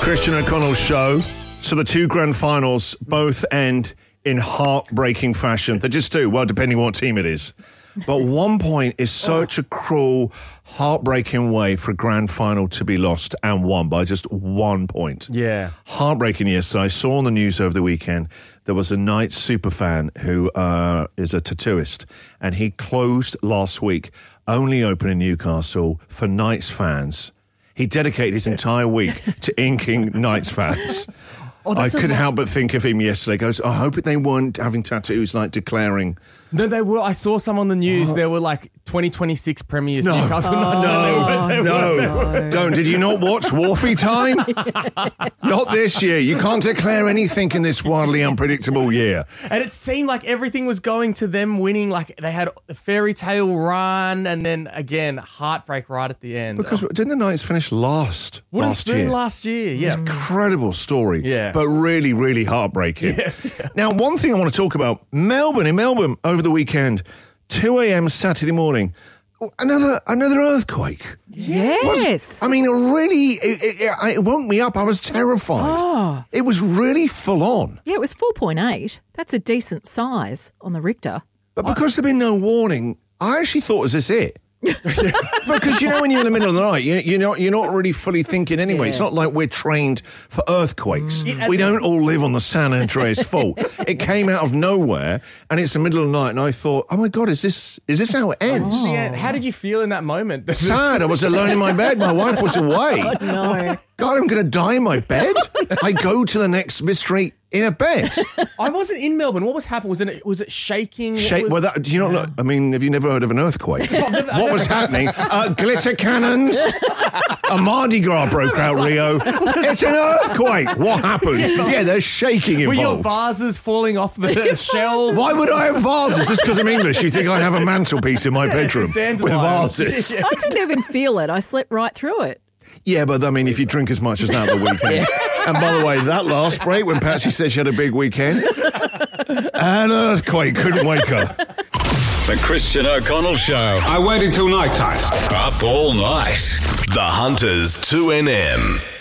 Christian O'Connell show. So the two grand finals both end in heartbreaking fashion. They just do. Well, depending on what team it is. But 1 point is such a cruel, heartbreaking way for a grand final to be lost and won by just 1 point. Yeah. Heartbreaking yesterday. I saw on the news over the weekend there was a Knights superfan who is a tattooist, and he closed last week, only open in Newcastle for Knights fans. He dedicated his entire week to inking Knights fans. I couldn't help but think of him yesterday. Goes, I hope they weren't having tattoos like declaring. No, they were. I saw some on the news. There were like 2026 premiers. Newcastle Knights. No. Don't. Did you not watch Wharfie Time? Not this year. You can't declare anything in this wildly unpredictable year. And it seemed like everything was going to them winning. Like they had the fairy tale run, and then again heartbreak right at the end. Because didn't the Knights finish last Wooden last Spoon year? last year, yeah. Incredible story. Yeah. But really, really heartbreaking. Yes. Now, one thing I want to talk about, Melbourne over the weekend, 2 a.m. Saturday morning, another earthquake. Yes. It woke me up. I was terrified. Oh. It was really full on. Yeah, it was 4.8. That's a decent size on the Richter. But because there'd been no warning, I actually thought, is this it? Because when you're in the middle of the night, you're not really fully thinking anyway. Yeah. It's not like we're trained for earthquakes. We don't all live on the San Andreas Fault. It came out of nowhere, and it's the middle of the night, and I thought, oh my God, is this how it ends? Yeah. How did you feel in that moment? Sad. I was alone in my bed. My wife was away. Oh, no. God, I'm going to die in my bed. I go to the next mystery in a bed. I wasn't in Melbourne. What was happening? Was it shaking? Do you not know? I mean, have you never heard of an earthquake? What was happening? Glitter cannons. A Mardi Gras broke out, Rio. It's an earthquake. What happened? Yeah, there's shaking involved. Were your vases falling off the shelf? Why would I have vases? Just because I'm English, you think I have a mantelpiece in my bedroom with vases? I didn't even feel it. I slept right through it. Yeah, but I mean, if you drink as much as that the weekend. And by the way, that last break when Patsy said she had a big weekend, an earthquake couldn't wake her. The Christian O'Connell Show. I waited till night time. Up all night. The Hunters 2NM.